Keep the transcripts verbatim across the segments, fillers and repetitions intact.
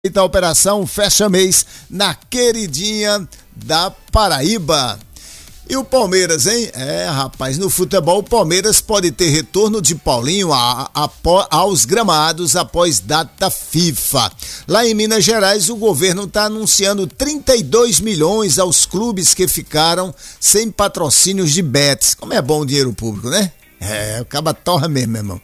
A operação Fecha Mês na queridinha da Paraíba. E o Palmeiras, hein? É, rapaz, no futebol o Palmeiras pode ter retorno de Paulinho a, a, aos gramados após data FIFA. Lá em Minas Gerais, o governo está anunciando trinta e dois milhões aos clubes que ficaram sem patrocínios de bets. Como é bom o dinheiro público, né? É, o caba torra mesmo, meu irmão.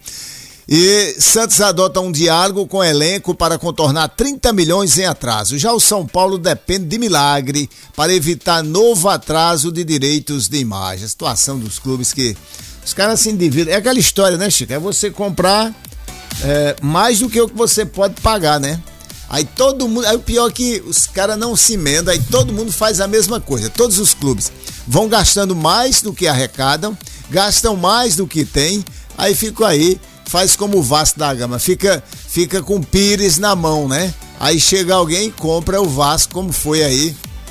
E Santos adota um diálogo com o elenco para contornar trinta milhões em atraso. Já o São Paulo depende de milagre para evitar novo atraso de direitos de imagem. A situação dos clubes que os caras se endividam. É aquela história, né, Chico? É você comprar é, mais do que o que você pode pagar, né? Aí todo mundo... Aí o pior é que os caras não se emendam, aí todo mundo faz a mesma coisa. Todos os clubes vão gastando mais do que arrecadam, gastam mais do que tem, aí ficam aí... Faz como o Vasco da Gama, fica, fica com o Pires na mão, né? Aí chega alguém e compra o Vasco, como foi aí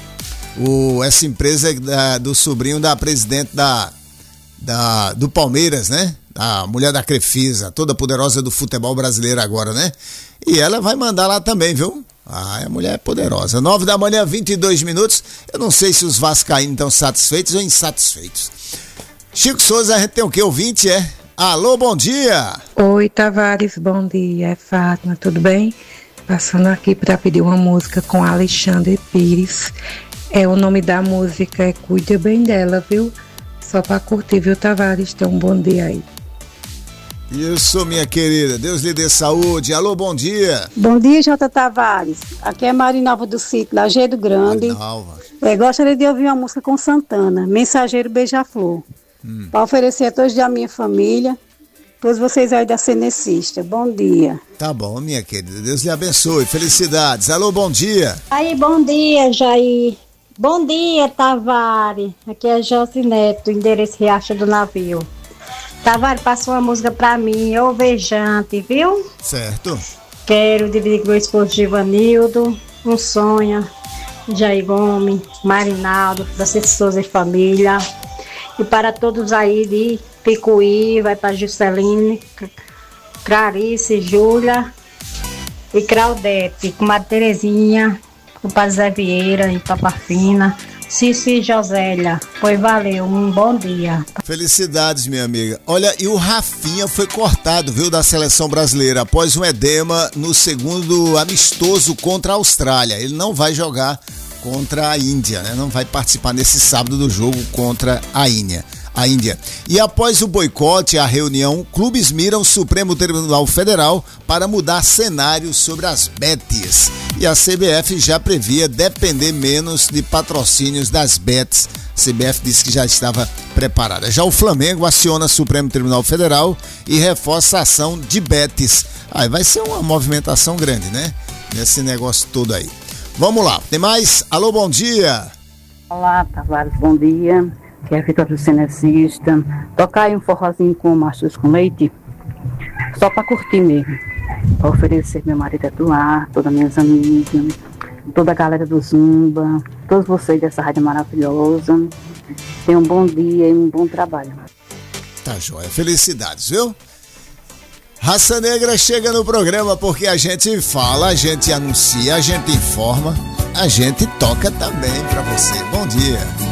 o, essa empresa da, do sobrinho da presidente da, da, do Palmeiras, né? A mulher da Crefisa, toda poderosa do futebol brasileiro agora, né? E ela vai mandar lá também, viu? Ah, a mulher é poderosa. Nove da manhã, vinte e dois minutos. Eu não sei se os vascaínos estão satisfeitos ou insatisfeitos. Chico Souza, a gente tem o quê? Ouvinte, é? Alô, bom dia! Oi, Tavares, bom dia, é Fátima, tudo bem? Passando aqui para pedir uma música com Alexandre Pires. É, o nome da música é Cuida Bem Dela, viu? Só para curtir, viu, Tavares? Então, um bom dia aí. Isso, minha querida, Deus lhe dê saúde. Alô, bom dia! Bom dia, Jota Tavares. Aqui é Marinalva do Sítio, Lajeado Grande. Marinalva. Eu gostaria de ouvir uma música com Santana, Mensageiro Beija-Flor. Hum. Para oferecer a todos da minha família, todos vocês aí da Cenecista. Bom dia. Tá bom, minha querida. Deus lhe abençoe. Felicidades. Alô, bom dia. Aí, bom dia, Jair. Bom dia, Tavares. Aqui é Josi Neto, endereço Riacha do Navio. Tavares, passa uma música pra mim, Ovejante, viu? Certo. Quero dividir com o meu esposo Givanildo, um sonho, Jair Gomes, Marinaldo, da Souza e família. E para todos aí de Picuí, vai para Jusceline, Clarice, Júlia e Claudete, com Maria Terezinha, com o Zé Vieira e Papafina, Cício e Josélia. Pois valeu, um bom dia. Felicidades, minha amiga. Olha, e o Rafinha foi cortado, viu, da seleção brasileira após um edema no segundo amistoso contra a Austrália. Ele não vai jogar contra a Índia, né? Não vai participar nesse sábado do jogo contra a Índia. A Índia. E após o boicote à reunião, clubes miram o Supremo Tribunal Federal para mudar cenários sobre as bets. E a C B F já previa depender menos de patrocínios das bets. A C B F disse que já estava preparada. Já o Flamengo aciona o Supremo Tribunal Federal e reforça a ação de bets. Aí vai ser uma movimentação grande, né? Nesse negócio todo aí. Vamos lá, tem mais? Alô, bom dia. Olá, Tavares, bom dia. Aqui é a Vitória do Cenecista. Tocar aí um forrozinho com mastros com leite, só para curtir mesmo. Para oferecer meu marido Eduardo, todas as minhas amigas, toda a galera do Zumba, todos vocês dessa rádio maravilhosa. Tenham um bom dia e um bom trabalho. Tá joia, felicidades, viu? Raça Negra chega no programa porque a gente fala, a gente anuncia, a gente informa, a gente toca também pra você. Bom dia.